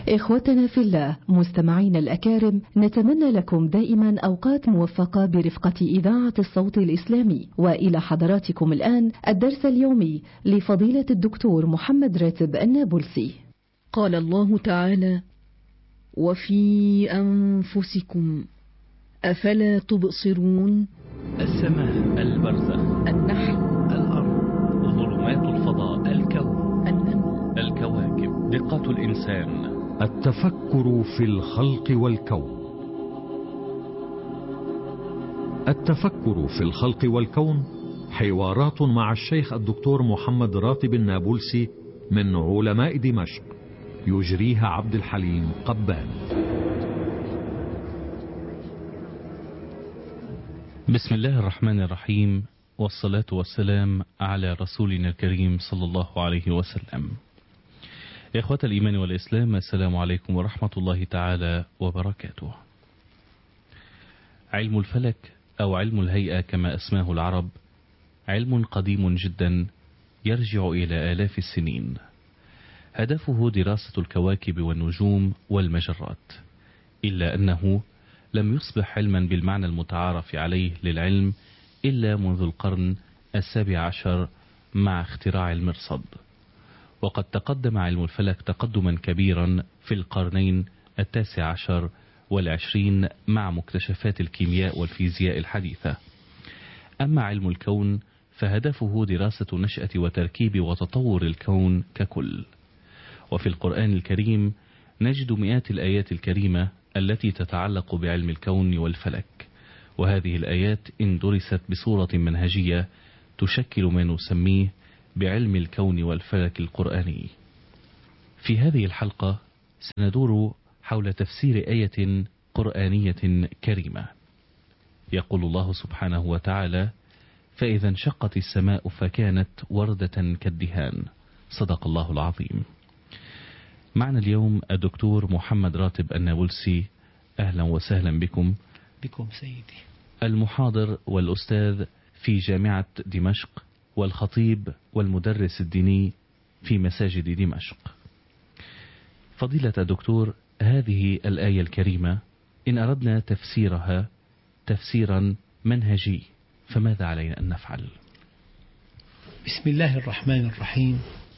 إخوتنا في الله، مستمعين الأكارم، نتمنى لكم دائما أوقات موفقة برفقة إذاعة الصوت الإسلامي. وإلى حضراتكم الآن الدرس اليومي لفضيلة الدكتور محمد راتب النابلسي. قال الله تعالى: وفي أنفسكم أفلا تبصرون. السماء، البرزخ، النحل، الأرض، ظلمات الفضاء، الكون، النمل، الكواكب، دقة الإنسان، التفكر في الخلق والكون. التفكر في الخلق والكون حوارات مع الشيخ الدكتور محمد راتب النابلسي من علماء دمشق، يجريها عبد الحليم قبان. بسم الله الرحمن الرحيم، والصلاة والسلام على رسولنا الكريم صلى الله عليه وسلم. إخوة الإيمان والإسلام، السلام عليكم ورحمة الله تعالى وبركاته. علم الفلك أو علم الهيئة كما أسماه العرب علم قديم جدا يرجع إلى آلاف السنين. هدفه دراسة الكواكب والنجوم والمجرات، إلا أنه لم يصبح علما بالمعنى المتعارف عليه للعلم إلا منذ القرن 17 مع اختراع المرصد. وقد تقدم علم الفلك تقدما كبيرا في القرنين 19 وال20 مع مكتشفات الكيمياء والفيزياء الحديثة. أما علم الكون فهدفه دراسة نشأة وتركيب وتطور الكون ككل. وفي القرآن الكريم نجد مئات الآيات الكريمة التي تتعلق بعلم الكون والفلك، وهذه الآيات إن درست بصورة منهجية تشكل ما نسميه بعلم الكون والفلك القرآني. في هذه الحلقة سندور حول تفسير آية قرآنية كريمة. يقول الله سبحانه وتعالى: فإذا انشقت السماء فكانت وردة كالدهان. صدق الله العظيم. معنا اليوم الدكتور محمد راتب النابلسي، أهلا وسهلا بكم. بكم سيدي. المحاضر والأستاذ في جامعة دمشق، والخطيب والمدرس الديني في مساجد دمشق. فضيلة الدكتور، هذه الآية الكريمة إن أردنا تفسيرها تفسيرا منهجي فماذا علينا أن نفعل؟ بسم الله الرحمن الرحيم.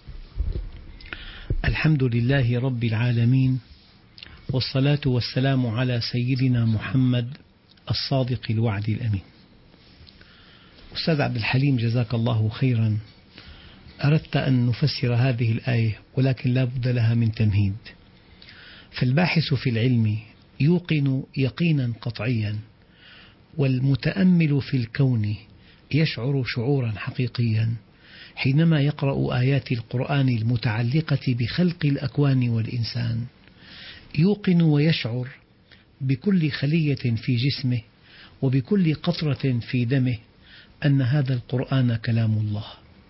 الحمد لله رب العالمين، والصلاة والسلام على سيدنا محمد الصادق الوعد الأمين. أستاذ عبد الحليم، جزاك الله خيرا. أردت أن نفسر هذه الآية، ولكن لا بد لها من تمهيد. فالباحث في العلم يوقن يقينا قطعيا، والمتأمل في الكون يشعر شعورا حقيقيا حينما يقرأ آيات القرآن المتعلقة بخلق الأكوان والإنسان. يوقن ويشعر بكل خلية في جسمه وبكل قطرة في دمه أن هذا القرآن كلام الله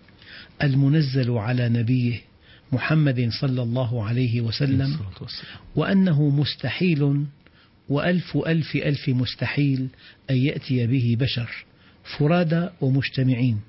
المنزل على نبيه محمد صلى الله عليه وسلم، وأنه مستحيل وألف ألف ألف مستحيل أن يأتي به بشر فرادى ومجتمعين.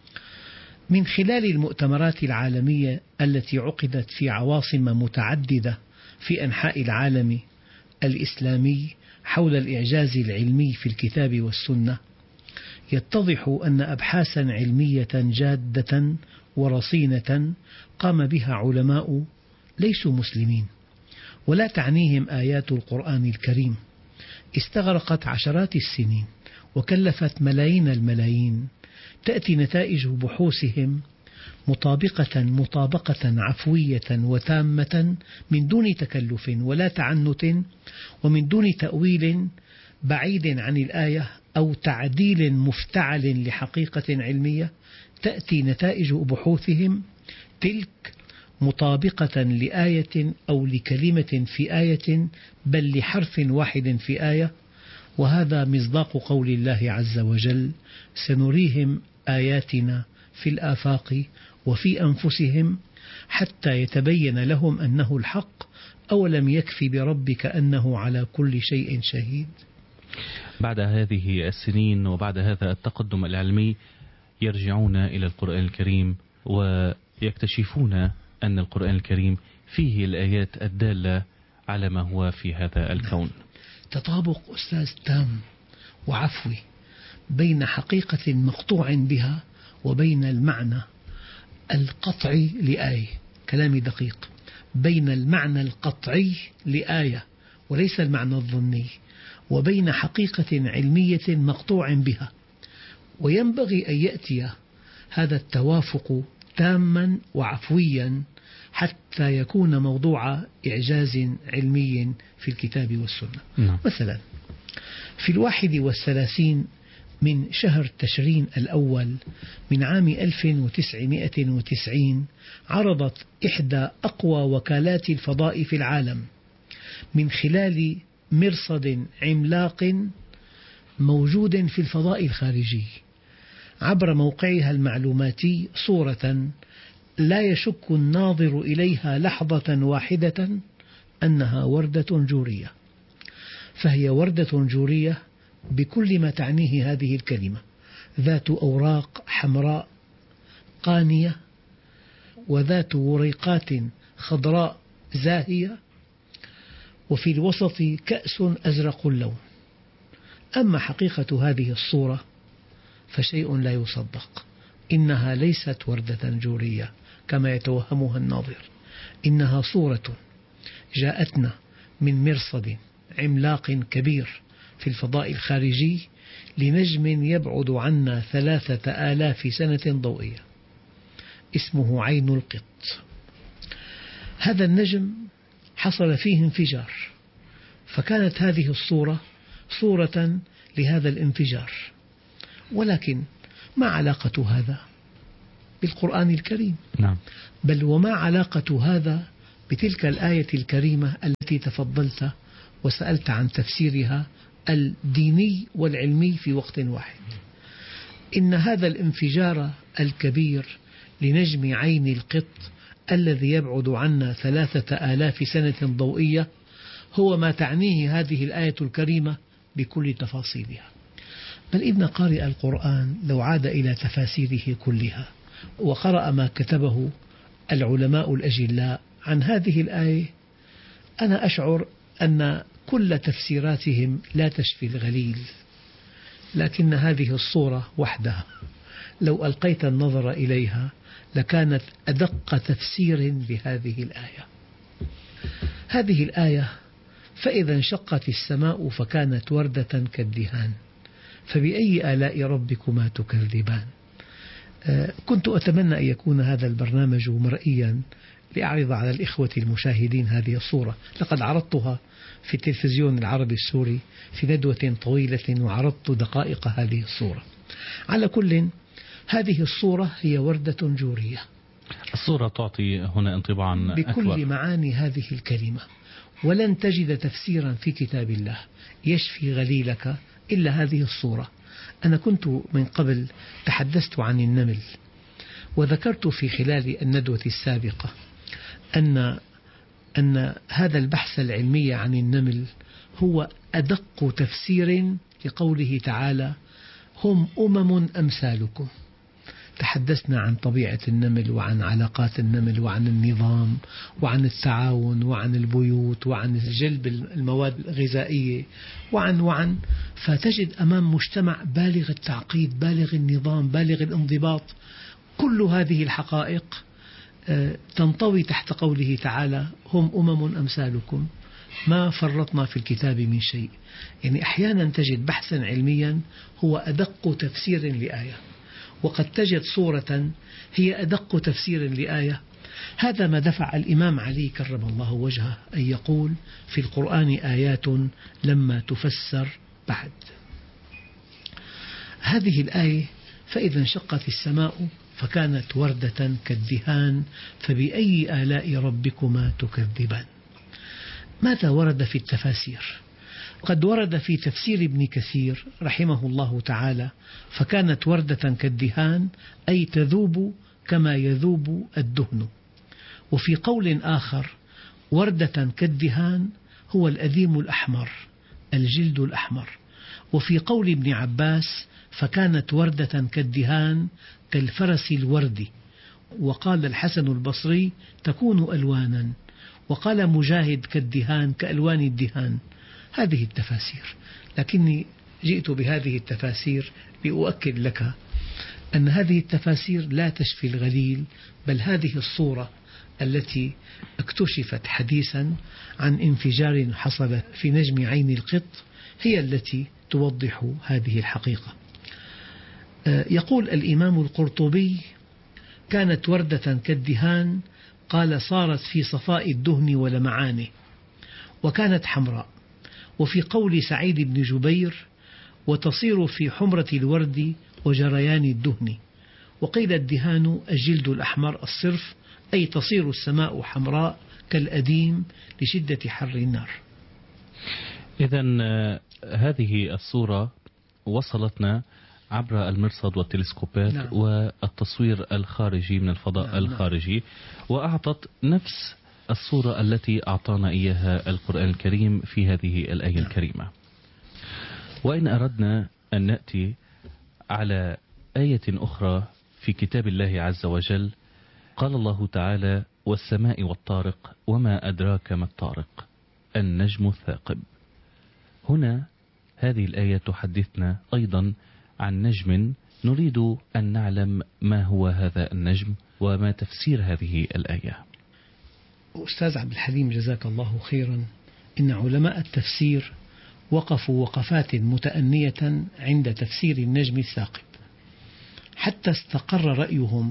من خلال المؤتمرات العالمية التي عقدت في عواصم متعددة في أنحاء العالم الإسلامي حول الإعجاز العلمي في الكتاب والسنة، يتضح أن أبحاثا علمية جادة ورصينة قام بها علماء ليسوا مسلمين ولا تعنيهم آيات القرآن الكريم، استغرقت عشرات السنين وكلفت ملايين الملايين، تأتي نتائج بحوثهم مطابقة عفوية وتامة من دون تكلف ولا تعنت، ومن دون تأويل بعيد عن الآية أو تعديل مفتعل لحقيقة علمية. تأتي نتائج بحوثهم تلك مطابقة لآية أو لكلمة في آية، بل لحرف واحد في آية. وهذا مصداق قول الله عز وجل: سنريهم آياتنا في الآفاق وفي أنفسهم حتى يتبين لهم أنه الحق أولم يكفي بربك أنه على كل شيء شهيد. بعد هذه السنين وبعد هذا التقدم العلمي يرجعون إلى القرآن الكريم ويكتشفون أن القرآن الكريم فيه الآيات الدالة على ما هو في هذا الكون. تطابق أستاذ تام وعفوي بين حقيقة مقطوع بها وبين المعنى القطعي لآية. كلامي دقيق، بين المعنى القطعي لآية وليس المعنى الظني، وبين حقيقة علمية مقطوع بها، وينبغي أن يأتي هذا التوافق تاما وعفويا حتى يكون موضوع إعجاز علمي في الكتاب والسنة. مثلا في 31 من شهر تشرين الأول من عام 1990 عرضت إحدى أقوى وكالات الفضاء في العالم من خلال مرصد عملاق موجود في الفضاء الخارجي عبر موقعها المعلوماتي صورة لا يشك الناظر إليها لحظة واحدة أنها وردة جورية. فهي وردة جورية بكل ما تعنيه هذه الكلمة، ذات أوراق حمراء قانية وذات وريقات خضراء زاهية، وفي الوسط كأس أزرق اللون. أما حقيقة هذه الصورة فشيء لا يصدق، إنها ليست وردة جورية كما يتوهمها الناظر، إنها صورة جاءتنا من مرصد عملاق كبير في الفضاء الخارجي لنجم يبعد عنا 3000 سنة ضوئية اسمه عين القط. هذا النجم حصل فيه انفجار، فكانت هذه الصورة صورة لهذا الانفجار. ولكن ما علاقة هذا بالقرآن الكريم؟ نعم. بل وما علاقة هذا بتلك الآية الكريمة التي تفضلت وسألت عن تفسيرها الديني والعلمي في وقت واحد. إن هذا الانفجار الكبير لنجم عين القط الذي يبعد عنا 3000 سنة ضوئية هو ما تعنيه هذه الآية الكريمة بكل تفاصيلها. بل إن قارئ القرآن لو عاد إلى تفاسيره كلها وقرأ ما كتبه العلماء الأجلاء عن هذه الآية، أنا أشعر أن كل تفسيراتهم لا تشفي الغليل، لكن هذه الصورة وحدها لو ألقيت النظر إليها لكانت أدق تفسير بهذه الآية. هذه الآية: فإذا انشقت السماء فكانت وردة كالدهان فبأي آلاء ربكما تكذبان. كنت أتمنى أن يكون هذا البرنامج مرئيا لأعرض على الإخوة المشاهدين هذه الصورة. لقد عرضتها في التلفزيون العربي السوري في ندوة طويلة وعرضت دقائق هذه الصورة. على كل، هذه الصورة هي وردة جورية. الصورة تعطي هنا انطباعا بكل أكبر معاني هذه الكلمة، ولن تجد تفسيرا في كتاب الله يشفي غليلك إلا هذه الصورة. أنا كنت من قبل تحدثت عن النمل، وذكرت في خلال الندوة السابقة أن هذا البحث العلمي عن النمل هو أدق تفسير لقوله تعالى: هم أمم أمثالكم. تحدثنا عن طبيعة النمل وعن علاقات النمل وعن النظام وعن التعاون وعن البيوت وعن جلب المواد الغذائية وعن فتجد أمام مجتمع بالغ التعقيد، بالغ النظام، بالغ الانضباط. كل هذه الحقائق تنطوي تحت قوله تعالى: هم أمم أمثالكم، ما فرطنا في الكتاب من شيء. يعني أحيانا تجد بحثا علميا هو أدق تفسير لآية، وقد تجد صورة هي أدق تفسير لآية. هذا ما دفع الإمام علي كرم الله وجهه أن يقول: في القرآن آيات لما تفسر بعد. هذه الآية: فإذا انشقت السماء فكانت وردة كالدهان فبأي آلاء ربكما تكذبان. ماذا ورد في التفاسير؟ قد ورد في تفسير ابن كثير رحمه الله تعالى: فكانت وردة كالدهان أي تذوب كما يذوب الدهن. وفي قول آخر: وردة كالدهان هو الأديم الأحمر، الجلد الأحمر. وفي قول ابن عباس: فكانت وردة كالدهان كالفرس الوردي. وقال الحسن البصري: تكون ألوانا. وقال مجاهد كالدهان كألوان الدهان. هذه التفاسير، لكني جئت بهذه التفاسير لأؤكد لك أن هذه التفاسير لا تشفي الغليل، بل هذه الصورة التي اكتشفت حديثا عن انفجار حصل في نجم عين القط هي التي توضح هذه الحقيقة. يقول الإمام القرطبي: كانت وردة كالدهان، قال صارت في صفاء الدهن ولمعانه، وكانت حمراء. وفي قول سعيد بن جبير: وتصير في حمرة الورد وجريان الدهن. وقيل الدهان الجلد الأحمر الصرف، أي تصير السماء حمراء كالأديم لشدة حر النار. إذن هذه الصورة وصلتنا عبر المرصد والتلسكوبات نعم. والتصوير الخارجي من الفضاء نعم. الخارجي، وأعطت نفس الصورة التي أعطانا إياها القرآن الكريم في هذه الآية نعم. الكريمة. وإن أردنا أن نأتي على آية أخرى في كتاب الله عز وجل، قال الله تعالى: والسماء والطارق وما أدراك ما الطارق النجم الثاقب. هنا هذه الآية تحدثنا أيضا عن نجم، نريد أن نعلم ما هو هذا النجم وما تفسير هذه الآية. أستاذ عبد الحليم جزاك الله خيرا، إن علماء التفسير وقفوا وقفات متأنية عند تفسير النجم الثاقب، حتى استقر رأيهم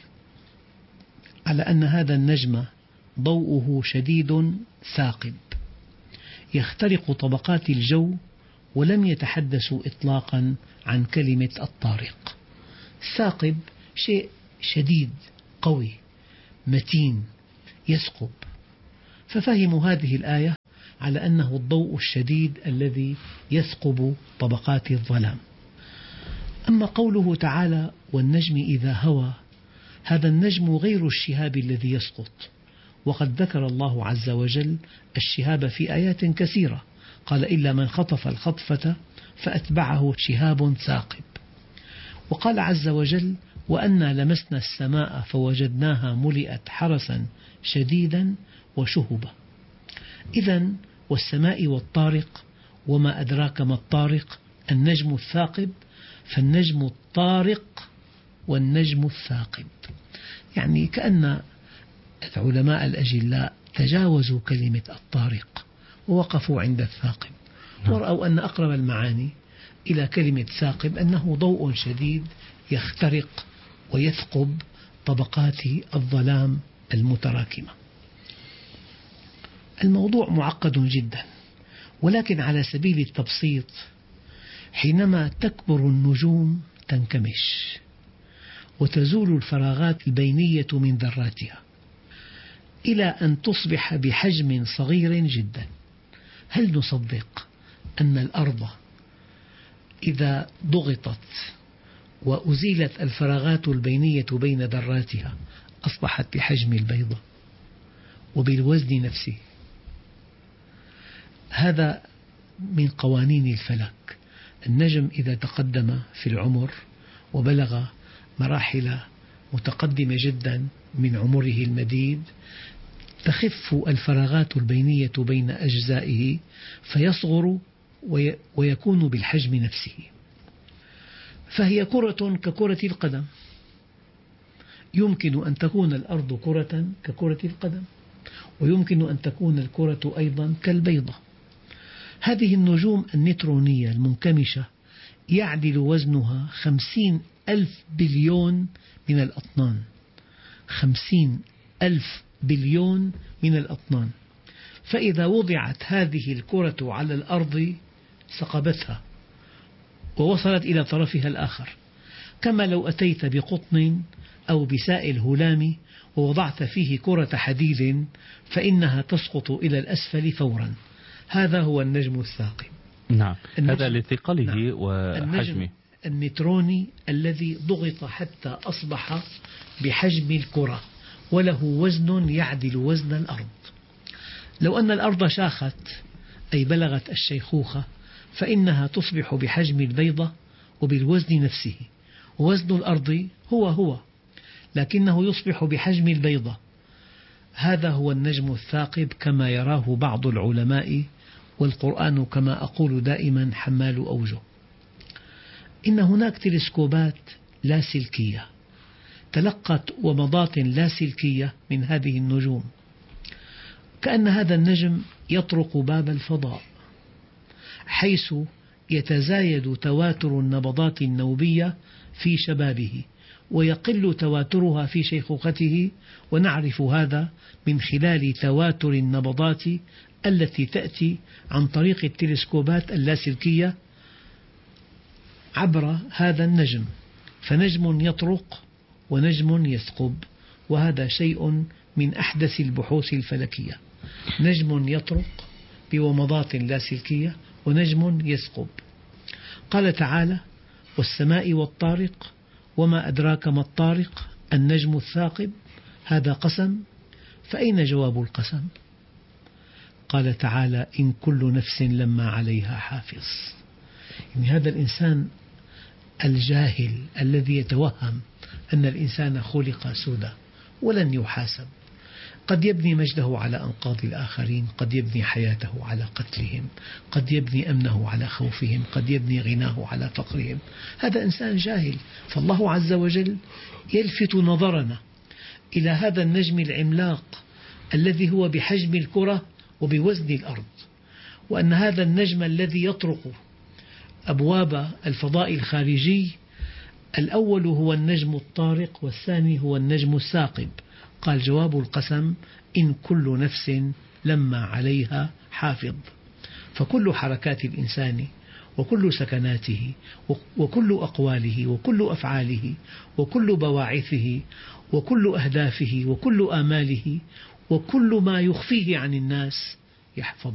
على أن هذا النجم ضوءه شديد ثاقب يخترق طبقات الجو، ولم يتحدثوا إطلاقا عن كلمة الطارق. الثاقب شيء شديد قوي متين يثقب، ففهموا هذه الآية على أنه الضوء الشديد الذي يثقب طبقات الظلام. أما قوله تعالى: والنجم إذا هوى، هذا النجم غير الشهاب الذي يسقط، وقد ذكر الله عز وجل الشهاب في آيات كثيرة، قال: إلا من خطف الخطفة فأتبعه شهاب ثاقب. وقال عز وجل: وأنا لمسنا السماء فوجدناها ملئت حرسا شديدا وشهبا. إذن والسماء والطارق وما أدراك ما الطارق النجم الثاقب، فالنجم الطارق والنجم الثاقب، يعني كأن العلماء الأجلاء تجاوزوا كلمة الطارق ووقفوا عند الثاقب، ورأوا أن أقرب المعاني إلى كلمة ثاقب أنه ضوء شديد يخترق ويثقب طبقات الظلام المتراكمة. الموضوع معقد جدا، ولكن على سبيل التبسيط، حينما تكبر النجوم تنكمش وتزول الفراغات البينية من ذراتها إلى أن تصبح بحجم صغير جدا. هل نصدق أن الأرض إذا ضغطت وأزيلت الفراغات البينية بين ذراتها أصبحت بحجم البيضة وبالوزن نفسه؟ هذا من قوانين الفلك. النجم إذا تقدم في العمر وبلغ مراحل متقدمة جدا من عمره المديد، تخف الفراغات البينية بين أجزائه فيصغر ويكون بالحجم نفسه، فهي كرة ككرة القدم. يمكن أن تكون الأرض كرة ككرة القدم، ويمكن أن تكون الكرة أيضا كالبيضة. هذه النجوم النيوترونية المنكمشة يعدل وزنها 50,000 بليون من الأطنان، 50,000 بليون من الأطنان. فإذا وضعت هذه الكرة على الأرض ثقبتها ووصلت إلى طرفها الآخر، كما لو أتيت بقطن أو بسائل هلامي ووضعت فيه كرة حديد فإنها تسقط إلى الأسفل فورا. هذا هو النجم الثاقب. نعم، هذا لثقله. نعم. وحجمه. النجم النيوتروني الذي ضغط حتى أصبح بحجم الكرة وله وزن يعدل وزن الأرض. لو أن الأرض شاخت أي بلغت الشيخوخة فإنها تصبح بحجم البيضة وبالوزن نفسه، ووزن الأرض هو لكنه يصبح بحجم البيضة. هذا هو النجم الثاقب كما يراه بعض العلماء، والقرآن كما أقول دائما حمال أوجه. إن هناك تلسكوبات لاسلكية تلقت ومضات لاسلكية من هذه النجوم، كأن هذا النجم يطرق باب الفضاء، حيث يتزايد تواتر النبضات النوبية في شبابه ويقل تواترها في شيخوخته، ونعرف هذا من خلال تواتر النبضات التي تأتي عن طريق التلسكوبات اللاسلكية عبر هذا النجم. فنجم يطرق ونجم يثقب، وهذا شيء من أحدث البحوث الفلكية. نجم يطرق بومضات لاسلكية ونجم يثقب. قال تعالى: والسماء والطارق وما أدراك ما الطارق النجم الثاقب. هذا قسم، فأين جواب القسم؟ قال تعالى: إن كل نفس لما عليها حافظ. يعني هذا الإنسان الجاهل الذي يتوهم أن الإنسان خلق سدى ولن يحاسب، قد يبني مجده على أنقاض الآخرين، قد يبني حياته على قتلهم، قد يبني أمنه على خوفهم، قد يبني غناه على فقرهم. هذا إنسان جاهل. فالله عز وجل يلفت نظرنا إلى هذا النجم العملاق الذي هو بحجم الكرة وبوزن الأرض، وأن هذا النجم الذي يطرق أبواب الفضاء الخارجي، الأول هو النجم الطارق والثاني هو النجم الثاقب. قال: جواب القسم: إن كل نفس لما عليها حافظ. فكل حركات الإنسان وكل سكناته وكل أقواله وكل أفعاله وكل بواعثه وكل أهدافه وكل آماله وكل ما يخفيه عن الناس يحفظ